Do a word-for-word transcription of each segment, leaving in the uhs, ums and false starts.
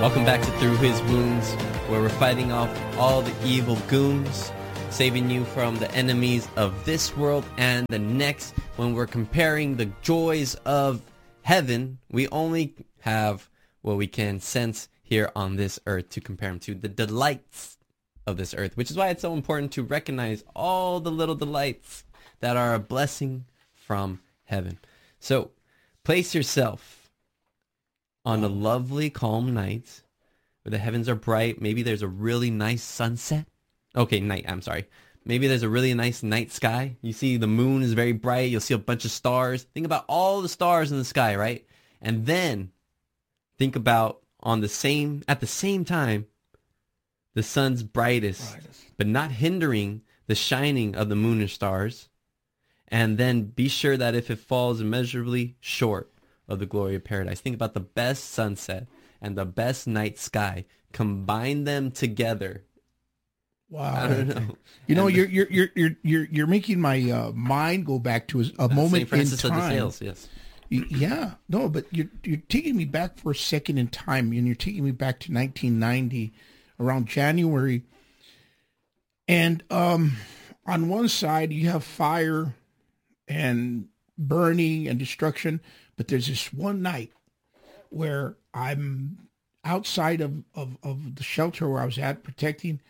Welcome back to Through His Wounds, where we're fighting off all the evil goons, saving you from the enemies of this world and the next. When we're comparing the joys of heaven, we only have what we can sense here on this earth to compare them to, the delights of this earth, which is why it's so important to recognize all the little delights that are a blessing from heaven. So place yourself on a lovely, calm night where the heavens are bright. Maybe there's a really nice sunset. Okay, night, I'm sorry. Maybe there's a really nice night sky. You see the moon is very bright. You'll see a bunch of stars. Think about all the stars in the sky, right? And then think about on the same, at the same time, the sun's brightest, brightest, but not hindering the shining of the moon and stars. And then be sure that if it falls immeasurably short of the glory of paradise, think about the best sunset and the best night sky. Combine them together. Wow. I don't know. You know, you're you're you're you're you're you're making my uh, mind go back to a, a moment Saint Francis in time. Of the Sales, yes. Yeah, no, but you're you're taking me back for a second in time, and you're taking me back to nineteen ninety, around January. And um, on one side you have fire and burning and destruction, but there's this one night where I'm outside of, of, of the shelter where I was at protecting,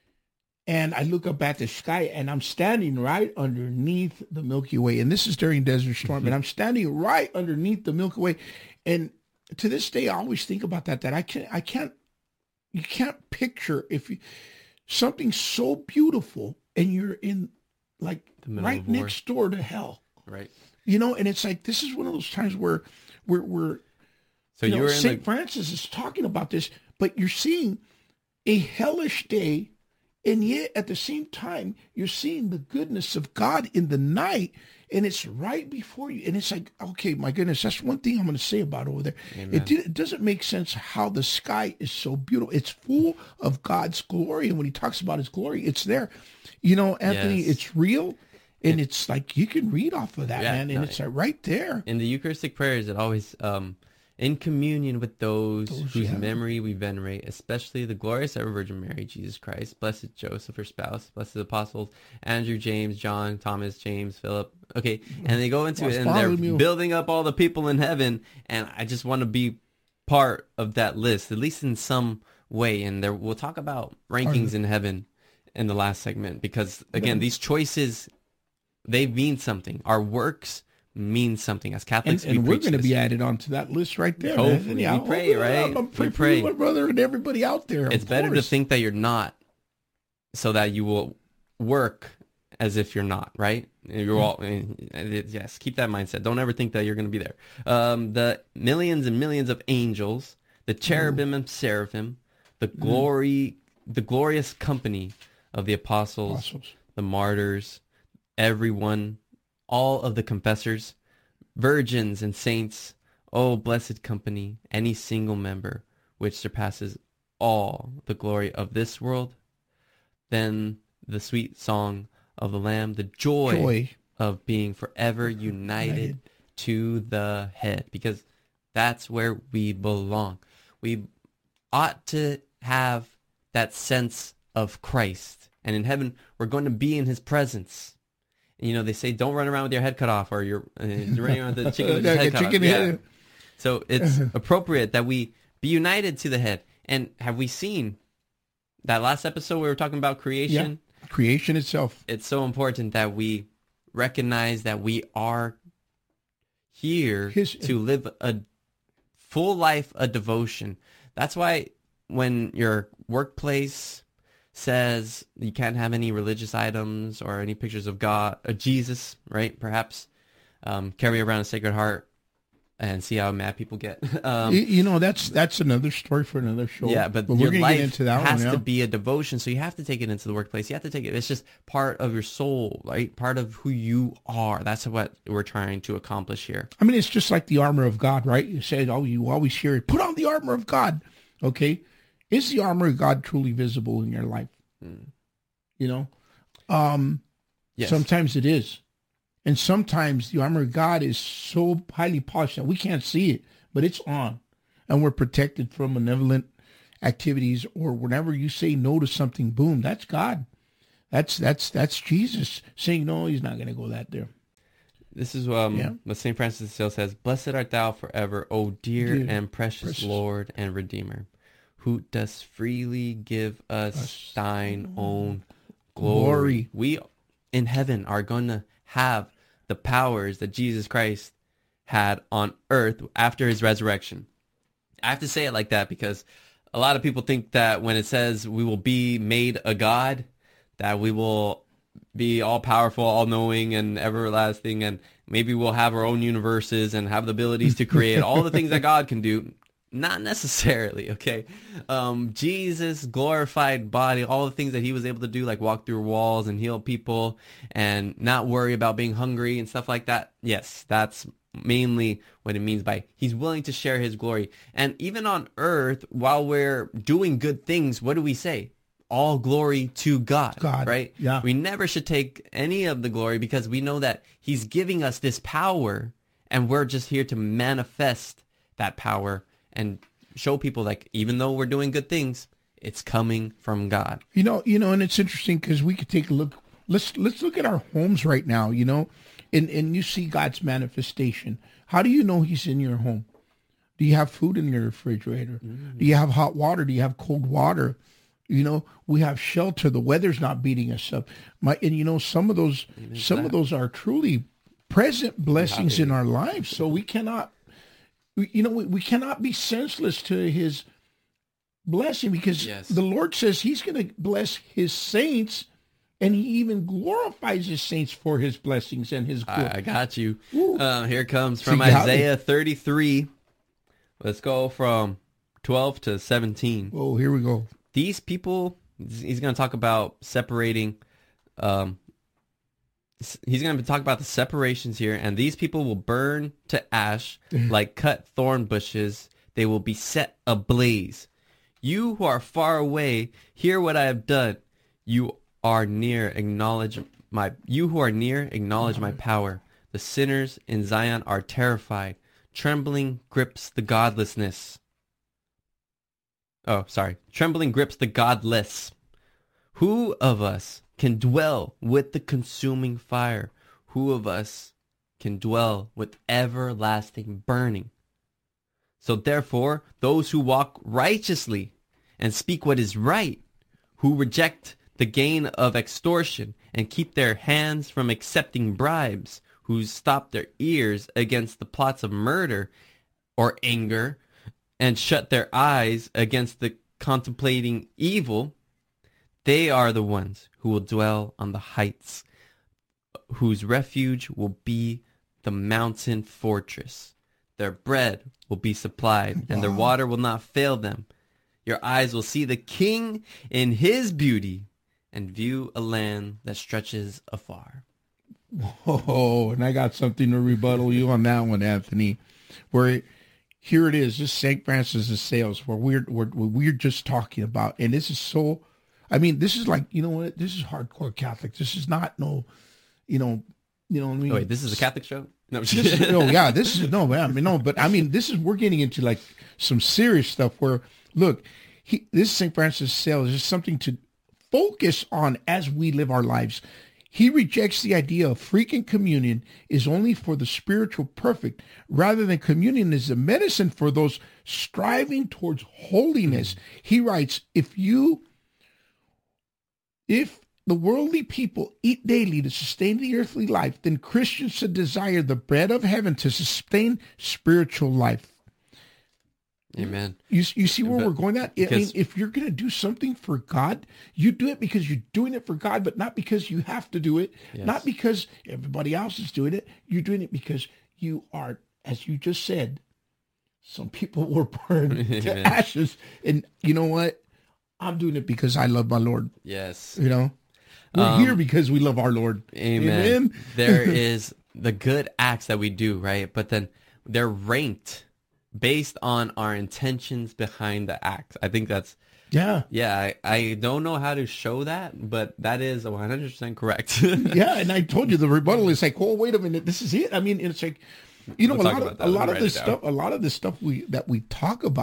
and I look up at the sky, and I'm standing right underneath the Milky Way. And this is during Desert Storm, mm-hmm. and I'm standing right underneath the Milky Way. And to this day, I always think about that, that I can't, I can't, you can't picture if you, something so beautiful and you're in like right next door to hell. Right. You know, and it's like, this is one of those times where we're, we're so you you know, were in Saint the... Francis is talking about this, but you're seeing a hellish day, and yet at the same time, you're seeing the goodness of God in the night, and it's right before you. And it's like, okay, my goodness, that's one thing I'm going to say about over there. It, did, it doesn't make sense how the sky is so beautiful. It's full of God's glory, and when he talks about his glory, it's there. You know, Anthony, yes. It's real. And it, it's like you can read off of that, yeah, man, and no, it's like right there. In the Eucharistic prayers, it always, um, in communion with those, those whose yeah. memory we venerate, especially the glorious ever Virgin Mary, Jesus Christ, blessed Joseph, her spouse, blessed apostles, Andrew, James, John, Thomas, James, Philip. Okay, and they go into it, and they're you. building up all the people in heaven, and I just want to be part of that list, at least in some way. And there, we'll talk about rankings in heaven in the last segment, because, again, these choices, they mean something. Our works mean something. As Catholics, and, and we we're going to be added onto that list right there. Hopefully, we pray, right? I'm we pray, my brother, and everybody out there. It's better course. to think that you're not, so that you will work as if you're not. Right? You're all yes. Keep that mindset. Don't ever think that you're going to be there. Um, the millions and millions of angels, the cherubim Ooh. and seraphim, the glory, mm. the glorious company of the apostles, apostles. the martyrs. Everyone, all of the confessors, virgins and saints, oh, blessed company, any single member which surpasses all the glory of this world, then the sweet song of the Lamb, the joy, joy. of being forever united, united to the head, because that's where we belong. We ought to have that sense of Christ, and in heaven, we're going to be in his presence. You know, they say don't run around with your head cut off, or you're, uh, you're running around with the chicken with his head cut off. Yeah. So it's appropriate that we be united to the head. And have we seen that last episode we were talking about creation? Yeah. Creation itself. It's so important that we recognize that we are here his, to live a full life, a devotion. That's why when your workplace says you can't have any religious items or any pictures of God, or Jesus, right? Perhaps um, carry around a Sacred Heart and see how mad people get. Um, you know, that's that's another story for another show. Yeah, but, but your we're life get into that has one, yeah? to be a devotion, so you have to take it into the workplace. You have to take it. It's just part of your soul, right? Part of who you are. That's what we're trying to accomplish here. I mean, it's just like the armor of God, right? You said, oh, you always hear it. Put on the armor of God, okay? Is the armor of God truly visible in your life? Mm. You know, um, yes. Sometimes it is. And sometimes the armor of God is so highly polished that we can't see it, but it's on. And we're protected from malevolent activities, or whenever you say no to something, boom, that's God. That's that's that's Jesus saying no. He's not going to go that there. This is um, Yeah. what Saint Francis de Sales says, "Blessed art thou forever, O dear Dear, and precious, precious. Lord and Redeemer, who dost freely give us, Us thine own glory. glory. We in heaven are going to have the powers that Jesus Christ had on earth after his resurrection." I have to say it like that because a lot of people think that when it says we will be made a God, that we will be all powerful, all knowing, and everlasting, and maybe we'll have our own universes and have the abilities to create all the things that God can do. Not necessarily, okay? Um, Jesus' glorified body, all the things that he was able to do, like walk through walls and heal people and not worry about being hungry and stuff like that. Yes, that's mainly what it means by he's willing to share his glory. And even on earth, while we're doing good things, what do we say? All glory to God, God, right? yeah. We never should take any of the glory because we know that he's giving us this power and we're just here to manifest that power and show people, like, even though we're doing good things, it's coming from God. You know, you know, and it's interesting because we could take a look. Let's let's look at our homes right now. You know, and and you see God's manifestation. How do you know He's in your home? Do you have food in your refrigerator? Mm. Do you have hot water? Do you have cold water? You know, we have shelter. The weather's not beating us up. My and you know, some of those Amen. some of those are truly present blessings in our lives. So we cannot. You know, we, we cannot be senseless to his blessing because yes. the Lord says he's going to bless his saints, and he even glorifies his saints for his blessings and his good. I, I got you. Uh, here comes from See, Isaiah thirty-three. Let's go from twelve to seventeen. Oh, here we go. These people, he's going to talk about separating um, he's going to talk about the separations here, and these people will burn to ash like cut thorn bushes. They will be set ablaze. You who are far away, hear what I have done. You are near, acknowledge my. You who are near, acknowledge my power. The sinners in Zion are terrified. Trembling grips the godlessness. Oh, sorry. Trembling grips the godless. Who of us can dwell with the consuming fire? Who of us can dwell with everlasting burning? So therefore, those who walk righteously and speak what is right, who reject the gain of extortion and keep their hands from accepting bribes, who stop their ears against the plots of murder or anger and shut their eyes against the contemplating evil, they are the ones who will dwell on the heights, whose refuge will be the mountain fortress. Their bread will be supplied, and their water will not fail them. Your eyes will see the King in his beauty and view a land that stretches afar. Oh, and I got something to rebuttal you on that one, Anthony. Where here it is, this Saint Francis de Sales, where we're, we're we're just talking about, and this is so. I mean, this is like, you know what? This is hardcore Catholic. This is not no, you know, you know what I mean. Oh, wait, this is a Catholic show? No, this is, no, yeah, this is no, man, I mean, no, but I mean, this is we're getting into like some serious stuff. Where look, he, this Saint Francis de Sales is something to focus on as we live our lives. He rejects the idea of freaking communion is only for the spiritual perfect, rather than communion is a medicine for those striving towards holiness. Mm-hmm. He writes, if you, if the worldly people eat daily to sustain the earthly life, then Christians should desire the bread of heaven to sustain spiritual life. Amen. You you see where but, we're going at? I mean, if you're going to do something for God, you do it because you're doing it for God, but not because you have to do it, yes. Not because everybody else is doing it. You're doing it because you are, as you just said, some people were burned to ashes. And you know what? I'm doing it because I love my Lord. Yes. You know, we're um, here because we love our Lord. Amen. Amen? There is the good acts that we do, right? But then they're ranked based on our intentions behind the act. I think that's, yeah. Yeah, I, I don't know how to show that, but that is one hundred percent correct. Yeah, and I told you the rebuttal is like, oh, wait a minute, this is it. I mean, it's like, you know, we'll a lot of, a lot of this stuff, a lot of this stuff we that we talk about,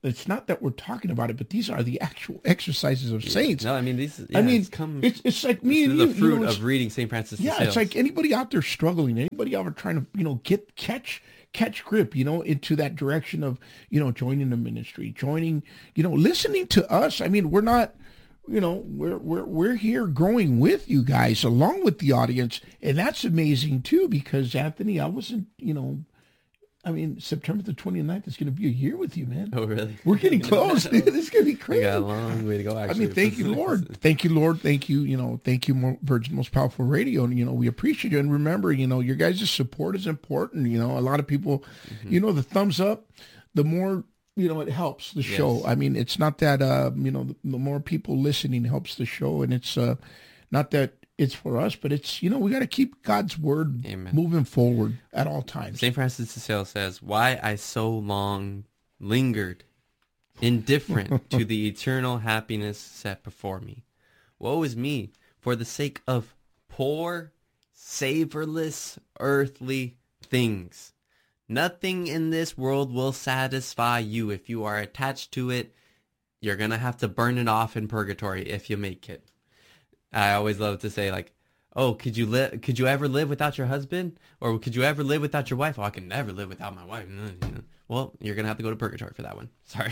it's not that we're talking about it, but these are the actual exercises of saints. No, I mean these. Yeah, I mean, it's, come, it's it's like me this and is you. the fruit you know, of reading Saint Francis. Yeah, de Sales. it's like anybody out there struggling, anybody out there trying to, you know, get catch catch grip, you know, into that direction of, you know, joining the ministry, joining, you know, listening to us. I mean, we're not, you know, we're we're we're here growing with you guys along with the audience, and that's amazing too. Because Anthony, I wasn't, you know. I mean, September the twenty-ninth is going to be a year with you, man. Oh, really? We're getting close. Dude. This is going to be crazy. We got a long way to go, actually. I mean, thank you, Lord. Thank you, Lord. Thank you, you know, thank you, Virgin Most Powerful Radio. And, you know, we appreciate you. And remember, you know, your guys' support is important. You know, a lot of people, mm-hmm. you know, the thumbs up, the more, you know, it helps the show. Yes. I mean, it's not that, uh, you know, the, the more people listening helps the show. And it's uh, not that it's for us, but it's, you know, we got to keep God's word Amen. Moving forward at all times. Saint Francis de Sales says, why I so long lingered, indifferent to the eternal happiness set before me. Woe is me, for the sake of poor, savorless, earthly things. Nothing in this world will satisfy you. If you are attached to it, you're going to have to burn it off in purgatory if you make it. I always love to say, like, oh, could you live? Could you ever live without your husband? Or could you ever live without your wife? Oh, I can never live without my wife. Well, you're going to have to go to purgatory for that one. Sorry.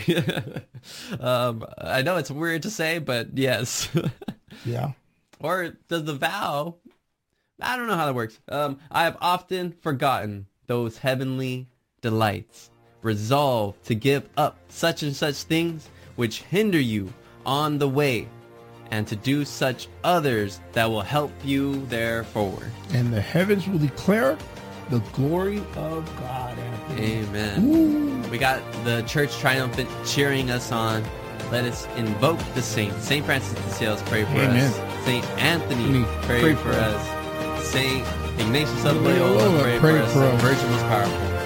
um, I know it's weird to say, but yes. Yeah. Or does the vow, I don't know how that works. Um, I have often forgotten those heavenly delights. Resolve to give up such and such things which hinder you on the way, and to do such others that will help you there forward. And the heavens will declare the glory of God, Anthony. Amen. Ooh. We got the church triumphant cheering us on. Let us invoke the saints. Saint Francis de Sales, pray for Amen. Us. Saint Anthony, pray, pray for, for us. us. Saint Ignatius of Loyola, pray, pray for us. For us. Virgin Most Powerful.